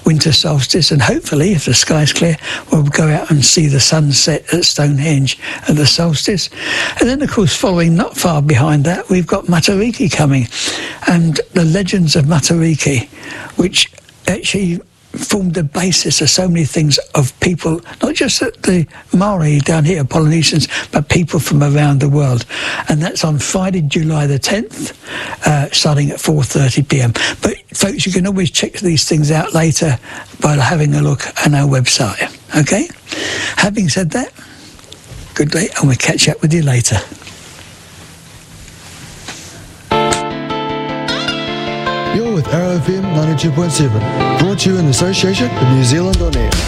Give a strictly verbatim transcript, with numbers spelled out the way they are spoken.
winter solstice, and hopefully, if the sky's clear, we'll go out and see the sunset at Stonehenge at the solstice. And then, of course, following not far behind that, we've got Matariki coming, and the legends of Matariki, which actually formed the basis of so many things of people, not just the Maori down here, Polynesians, but people from around the world. And that's on Friday, July the tenth, uh, starting at four thirty p m. But folks, you can always check these things out later by having a look on our website. Okay? Having said that, good day, and we'll catch up with you later. You're with Arrow F M ninety-two point seven, brought to you in association with New Zealand On Air.